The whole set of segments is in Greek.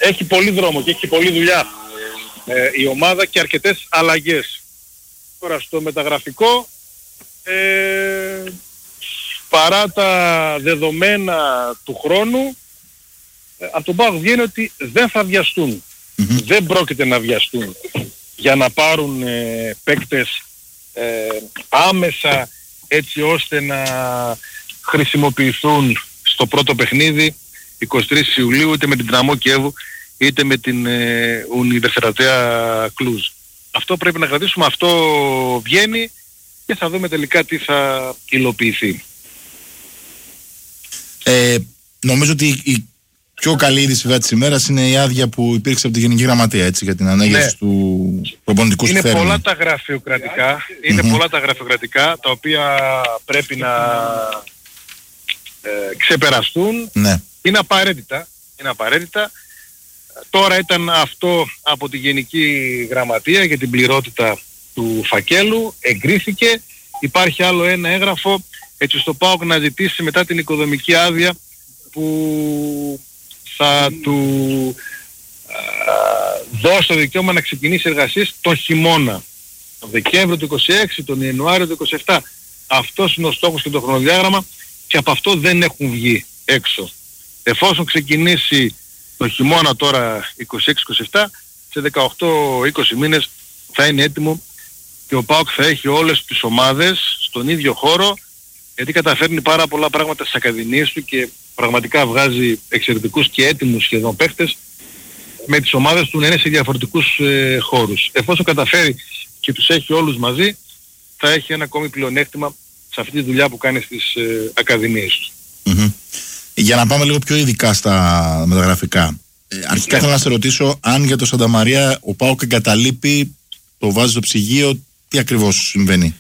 έχει πολύ δρόμο και έχει πολλή δουλειά η ομάδα και αρκετές αλλαγές. Τώρα στο μεταγραφικό, παρά τα δεδομένα του χρόνου, από τον ΠΑΟΚ βγαίνει ότι δεν θα βιαστούν. Δεν πρόκειται να βιαστούν για να πάρουν παίκτες άμεσα, έτσι ώστε να χρησιμοποιηθούν στο πρώτο παιχνίδι 23 Ιουλίου, είτε με την Δυναμό Κιέβου είτε με την Universitatea Cluj. Αυτό πρέπει να κρατήσουμε, αυτό βγαίνει και θα δούμε τελικά τι θα υλοποιηθεί. Νομίζω ότι η πιο καλή είδηση βέβαια της ημέρας είναι η άδεια που υπήρξε από τη Γενική Γραμματεία, έτσι, για την ανέγερση του προπονητικού σου θέρμη. Είναι πολλά τα γραφειοκρατικά, πολλά τα γραφειοκρατικά τα οποία πρέπει να ξεπεραστούν. Ναι. Είναι απαραίτητα. Τώρα ήταν αυτό από τη Γενική Γραμματεία για την πληρότητα του φακέλου, εγκρίθηκε. Υπάρχει άλλο ένα έγγραφο έτσι στο ΠΑΟΚ να ζητήσει μετά την οικοδομική άδεια που θα του δώσει το δικαίωμα να ξεκινήσει εργασίες τον χειμώνα. Τον Δεκέμβριο του 26, τον Ιανουάριο του 27. Αυτός είναι ο στόχος και το χρονοδιάγραμμα και από αυτό δεν έχουν βγει έξω. Εφόσον ξεκινήσει το χειμώνα τώρα 26-27, σε 18-20 μήνες θα είναι έτοιμο και ο ΠΑΟΚ θα έχει όλες τις ομάδες στον ίδιο χώρο, γιατί καταφέρνει πάρα πολλά πράγματα στις ακαδημίες του και πραγματικά βγάζει εξαιρετικούς και έτοιμους σχεδόν παίχτες με τις ομάδες του να είναι σε διαφορετικούς χώρους. Εφόσον καταφέρει και τους έχει όλους μαζί, θα έχει ένα ακόμη πλεονέκτημα σε αυτή τη δουλειά που κάνει στις ακαδημίες του. Για να πάμε λίγο πιο ειδικά στα μεταγραφικά. Αρχικά θέλω να σε ρωτήσω αν για το Σανταμαρία ο ΠΑΟΚ εγκαταλείπει, το βάζει στο ψυγείο, τι ακριβώς συμβαίνει?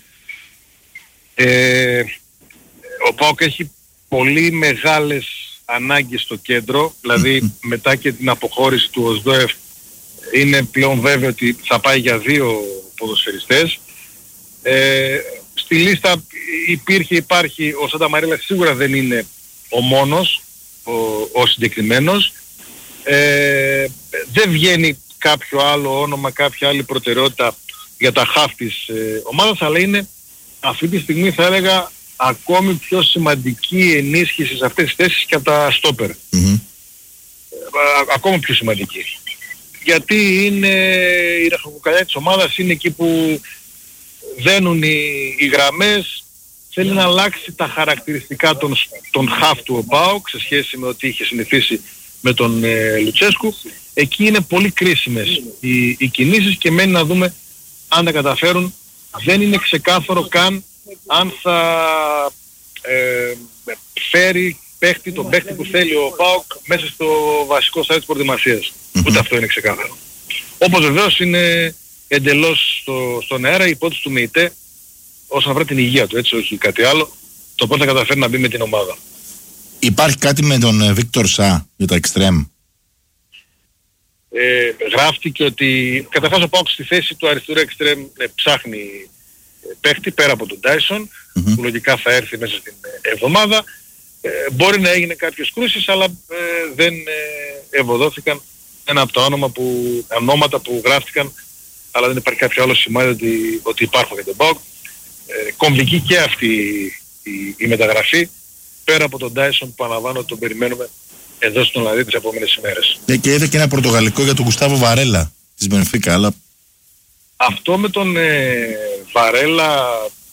Ο ΠΑΟΚ έχει πολύ μεγάλες ανάγκες στο κέντρο, δηλαδή μετά και την αποχώρηση του ΟΣΔΟΕΦ είναι πλέον βέβαιο ότι θα πάει για 2 ποδοσφαιριστές. Στη λίστα υπάρχει ο Σανταμαρία, σίγουρα δεν είναι ο μόνος, ο συγκεκριμένος. Δεν βγαίνει κάποιο άλλο όνομα, κάποια άλλη προτεραιότητα για τα χαφ της ομάδας, αλλά είναι αυτή τη στιγμή θα έλεγα ακόμη πιο σημαντική ενίσχυση σε αυτές τις θέσεις και από τα στόπερ. Ακόμη πιο σημαντική. Γιατί είναι η ραχοκοκαλιά της ομάδας, είναι εκεί που δένουν οι γραμμές, θέλει να αλλάξει τα χαρακτηριστικά των χαφ του ΠΑΟΚ σε σχέση με ό,τι είχε συνηθίσει με τον Λουτσέσκου. Εκεί είναι πολύ κρίσιμες οι κινήσεις και μένει να δούμε αν τα καταφέρουν. Δεν είναι ξεκάθαρο καν αν θα φέρει τον παίχτη που θέλει ο ΠΑΟΚ μέσα στο βασικό στάδιο της προετοιμασίας. Ούτε αυτό είναι ξεκάθαρο. Όπως βεβαίως είναι εντελώς στον αέρα η υπόθεση του ΜΕΙΤΕ όσον αφορά την υγεία του, έτσι, όχι κάτι άλλο, το πώς θα καταφέρει να μπει με την ομάδα. Υπάρχει κάτι με τον Βίκτορ Σα για τα εξτρέμ? Γράφτηκε ότι καταρχάς ο ΠΑΟΚ στη θέση του αριστερού εξτρέμ ψάχνει παίχτη πέρα από τον Τάισον, που λογικά θα έρθει μέσα στην εβδομάδα. Μπορεί να έγινε κάποιες κρούσεις, αλλά δεν ευωδόθηκαν. Ένα από τα ονόματα που γράφτηκαν, αλλά δεν υπάρχει κάποιο άλλο σημάδι ότι υπάρχουν για τον ΠΑΟΚ. Κομβική και αυτή η μεταγραφή, πέρα από τον Τάισον που αναβάνω ότι τον περιμένουμε εδώ στον Ολλανδία τις επόμενες ημέρες. Και είδα και ένα πορτογαλικό για τον Γκουστάβο Βαρέλα της Μπενφίκα, αλλά... Αυτό με τον Βαρέλα,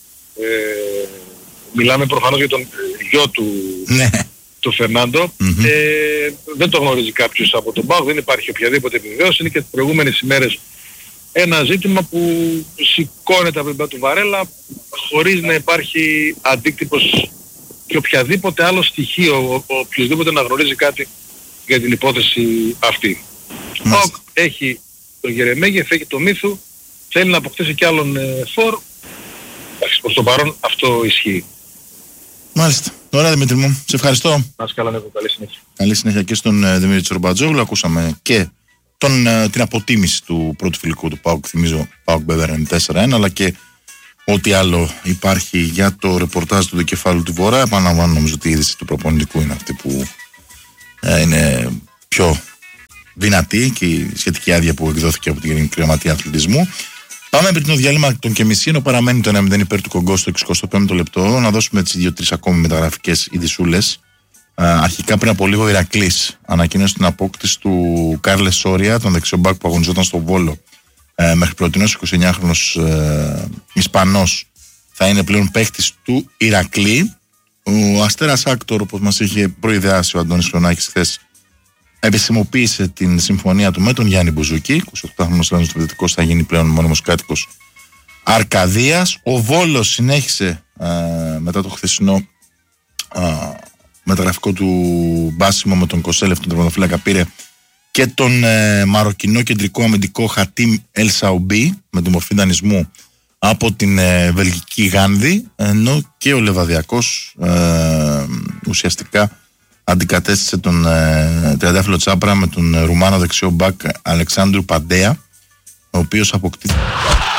μιλάμε προφανώς για τον γιο του Φερνάντο. Δεν το γνωρίζει κάποιος από τον ΠΑΟΚ, δεν υπάρχει οποιαδήποτε επιβεβαίωση. Είναι και τις προηγούμενες ημέρες ένα ζήτημα που σηκώνεται από την του Βαρέλα χωρίς να υπάρχει αντίκτυπος και οποιαδήποτε άλλο στοιχείο, οποιοδήποτε να γνωρίζει κάτι για την υπόθεση αυτή. Ο ΠΑΟΚ έχει τον Γερεμέγεφ, έχει τον Μίθου, θέλει να αποκτήσει κι άλλον φορ. Προς το παρόν αυτό ισχύει. Μάλιστα. Ωραία Δημήτρη μου, σε ευχαριστώ. Να είσαι καλά, Νίκο, καλή συνέχεια. Καλή συνέχεια και στον Δημήτρη Τσορμπατζόγλου. Ακούσαμε και την αποτίμηση του πρώτου φιλικού του ΠΑΟΚ, θυμίζω ΠΑΟΚ Μπεβέρεν 4-1, αλλά και ό,τι άλλο υπάρχει για το ρεπορτάζ του Δικεφάλου του Βορρά. Επαναλαμβάνω, νομίζω ότι η είδηση του προπονητικού είναι αυτή που είναι πιο δυνατή και η σχετική άδεια που εκδόθηκε από την Γενική Γραμματεία Αθλητισμού. Πάμε πριν το διάλειμμα των και μισή, ενώ παραμένει το 1-0 υπέρ του Κογκό στο 65ο λεπτό, να δώσουμε τις 2-3 ακόμη μεταγραφικές ειδισούλες. Αρχικά πριν από λίγο, ο Ηρακλής ανακοίνωσε την απόκτηση του Κάρλες Σόρια, τον δεξιόμπακ που αγωνιζόταν στο Βόλο μέχρι προτινός. 29χρονος Ισπανός θα είναι πλέον παίκτης του Ηρακλή. Ο Αστέρας Άκτορ, όπως μας είχε προειδεάσει ο Αντώνης Χρονάκης χθες, επισημοποίησε την συμφωνία του με τον Γιάννη Μπουζούκη. 28χρονος Ελλάδος θα γίνει πλέον μόνιμος κάτοικος Αρκαδίας. Ο Βόλος συνέχισε μετά το χθεσινό μεταγραφικό του μπάσιμο με τον Κοσέλεφ, τον τερματοφύλακα, πήρε και τον μαροκινό κεντρικό αμυντικό Χατίμ Ελ Σαουμπί με τη μορφή δανεισμού από την βελγική Γάνδη, ενώ και ο Λεβαδιακός ουσιαστικά αντικατέστησε τον τριαντάφυλλο Τσάπρα με τον Ρουμάνο δεξιό μπακ Αλεξάνδρου Παντέα, ο οποίος αποκτήθηκε